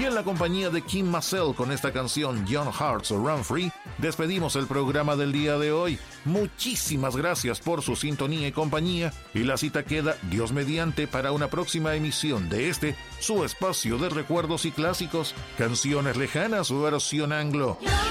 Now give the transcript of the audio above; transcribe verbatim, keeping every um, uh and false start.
Y en la compañía de Kim Massell con esta canción Young Hearts Run Free, despedimos el programa del día de hoy. Muchísimas gracias por su sintonía y compañía, y la cita queda, Dios mediante, para una próxima emisión de este, su espacio de recuerdos y clásicos, canciones lejanas o versión anglo.